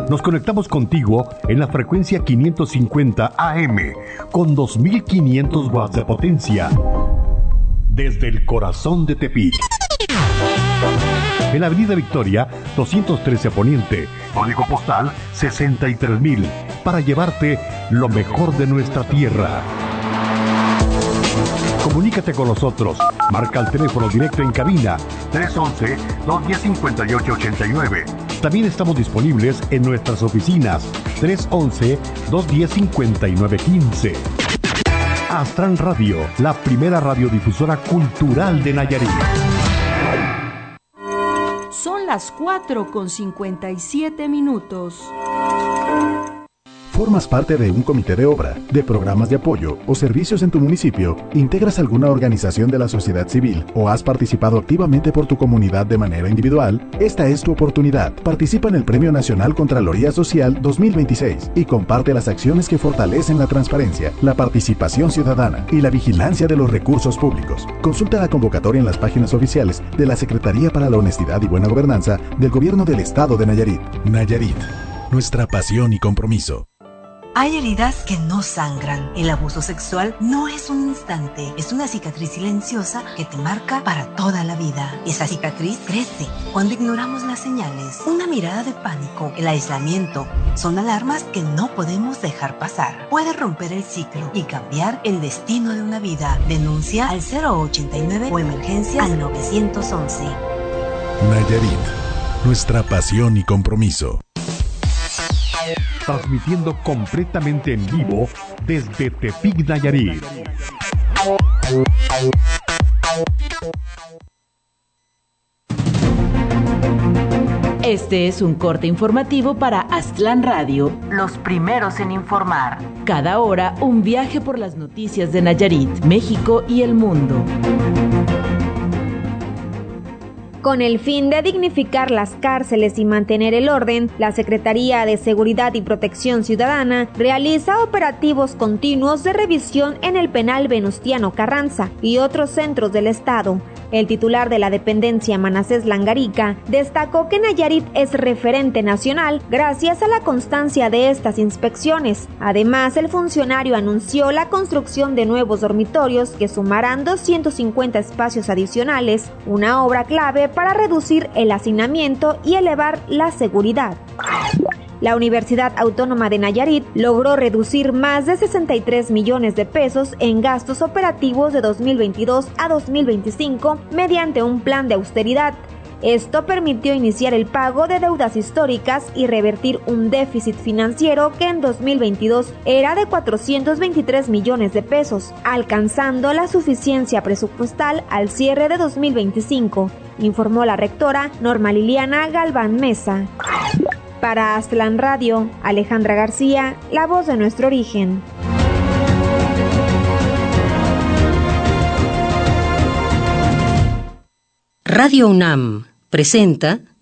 Nos conectamos contigo en la frecuencia 550 AM con 2500 watts de potencia. Desde el corazón de Tepic. En la Avenida Victoria, 213 Poniente, código postal 63000, para llevarte lo mejor de nuestra tierra. Comunícate con nosotros. Marca el teléfono directo en cabina 311-210-5889. También estamos disponibles en nuestras oficinas 311-210-5915. Astran Radio, la primera radiodifusora cultural de Nayarit. Son las 4:57. ¿Formas parte de un comité de obra, de programas de apoyo o servicios en tu municipio? ¿Integras alguna organización de la sociedad civil o has participado activamente por tu comunidad de manera individual? Esta es tu oportunidad. Participa en el Premio Nacional Contraloría Social 2026 y comparte las acciones que fortalecen la transparencia, la participación ciudadana y la vigilancia de los recursos públicos. Consulta la convocatoria en las páginas oficiales de la Secretaría para la Honestidad y Buena Gobernanza del Gobierno del Estado de Nayarit. Nayarit, nuestra pasión y compromiso. Hay heridas que no sangran. El abuso sexual no es un instante, es una cicatriz silenciosa que te marca para toda la vida. Esa cicatriz crece cuando ignoramos las señales. Una mirada de pánico, el aislamiento, son alarmas que no podemos dejar pasar. Puede romper el ciclo y cambiar el destino de una vida. Denuncia al 089 o emergencia al 911. Nayarit, nuestra pasión y compromiso. Transmitiendo completamente en vivo desde Tepic, Nayarit. Este es un corte informativo para Astlan Radio, Los primeros en informar. Cada hora un viaje por las noticias de Nayarit, México y el mundo. Con el fin de dignificar las cárceles y mantener el orden, la Secretaría de Seguridad y Protección Ciudadana realiza operativos continuos de revisión en el penal Venustiano Carranza y otros centros del estado. El titular de la dependencia, Manasés Langarica, destacó que Nayarit es referente nacional gracias a la constancia de estas inspecciones. Además, el funcionario anunció la construcción de nuevos dormitorios que sumarán 250 espacios adicionales, una obra clave para reducir el hacinamiento y elevar la seguridad. La Universidad Autónoma de Nayarit logró reducir más de 63 millones de pesos en gastos operativos de 2022 a 2025 mediante un plan de austeridad. Esto permitió iniciar el pago de deudas históricas y revertir un déficit financiero que en 2022 era de 423 millones de pesos, alcanzando la suficiencia presupuestal al cierre de 2025, informó la rectora Norma Liliana Galván Mesa. Para Astlan Radio, Alejandra García, la voz de nuestro origen. Radio UNAM presenta